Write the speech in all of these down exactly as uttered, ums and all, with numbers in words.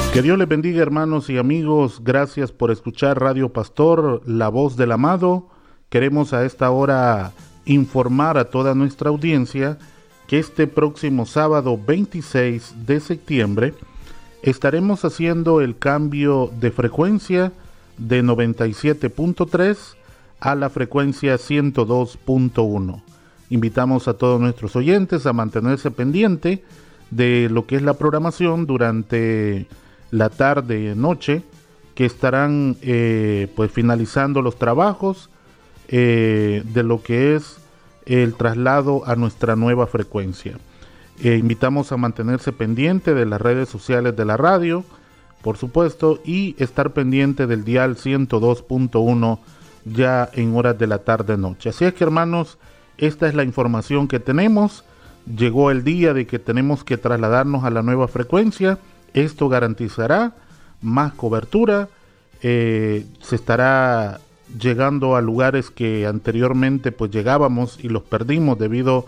Que Dios les bendiga, hermanos y amigos. Gracias por escuchar Radio Pastor, la voz del amado. Queremos a esta hora informar a toda nuestra audiencia que este próximo sábado veintiséis de septiembre estaremos haciendo el cambio de frecuencia de noventa y siete punto tres a la frecuencia ciento dos punto uno. Invitamos a todos nuestros oyentes a mantenerse pendiente de lo que es la programación durante la tarde noche, que estarán eh, pues finalizando los trabajos eh, de lo que es el traslado a nuestra nueva frecuencia. Eh, invitamos a mantenerse pendiente de las redes sociales de la radio, por supuesto, y estar pendiente del dial ciento dos punto uno ya en horas de la tarde noche. Así es que, hermanos, esta es la información que tenemos. Llegó el día de que tenemos que trasladarnos a la nueva frecuencia. Esto garantizará más cobertura, eh, se estará llegando a lugares que anteriormente pues llegábamos y los perdimos debido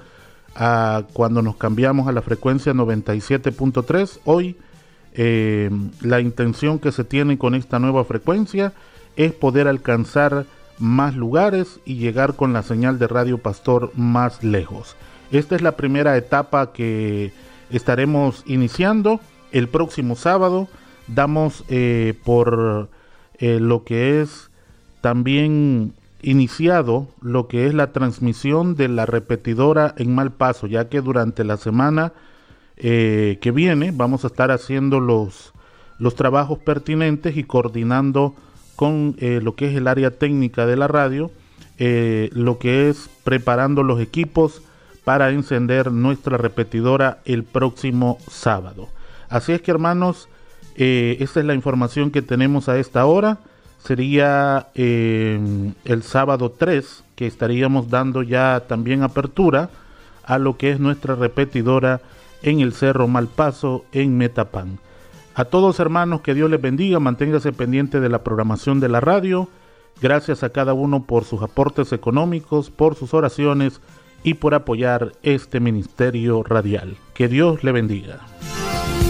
a cuando nos cambiamos a la frecuencia noventa y siete punto tres. Hoy eh, la intención que se tiene con esta nueva frecuencia es poder alcanzar más lugares y llegar con la señal de Radio Pastor más lejos. Esta es la primera etapa que estaremos iniciando. El próximo sábado damos eh, por eh, lo que es también iniciado lo que es la transmisión de la repetidora en Malpaso, ya que durante la semana eh, que viene vamos a estar haciendo los, los trabajos pertinentes y coordinando con eh, lo que es el área técnica de la radio, eh, lo que es preparando los equipos para encender nuestra repetidora el próximo sábado. Así es que, hermanos, eh, esta es la información que tenemos a esta hora. Sería eh, el sábado tres que estaríamos dando ya también apertura a lo que es nuestra repetidora en el Cerro Malpaso, en Metapán. A todos, hermanos, que Dios les bendiga, manténgase pendiente de la programación de la radio. Gracias a cada uno por sus aportes económicos, por sus oraciones y por apoyar este ministerio radial. Que Dios le bendiga.